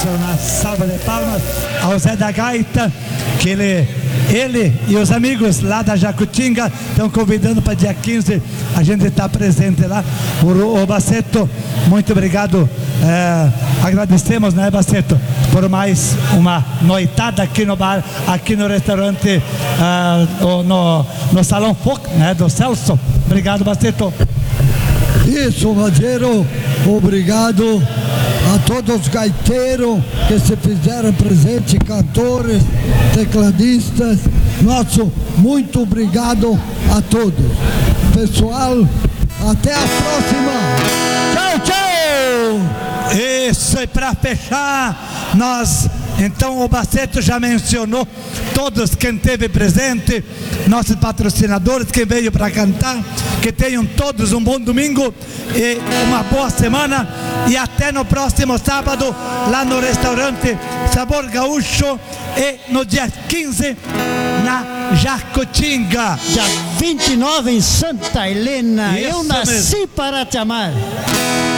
uma salva de palmas ao Zé da Gaita, que ele e os amigos lá da Jacutinga estão convidando para dia 15 a gente estar presente lá. O Baceto, muito obrigado, agradecemos, né, Baceto, por mais uma noitada aqui no bar, aqui no restaurante, no Salão Foc, né, do Celso. Obrigado, Baceto. Isso, Rogério, obrigado a todos os gaiteiros que se fizeram presente, cantores, tecladistas. Nosso muito obrigado a todos. Pessoal, até a próxima. Tchau, tchau. Isso, e para fechar, então o Baceto já mencionou todos quem esteve presente, nossos patrocinadores, quem veio para cantar. Que tenham todos um bom domingo e uma boa semana, e até no próximo sábado lá no restaurante Sabor Gaúcho, e no dia 15 na Jacutinga. Dia 29 em Santa Helena. Isso Eu nasci mesmo. para te amar.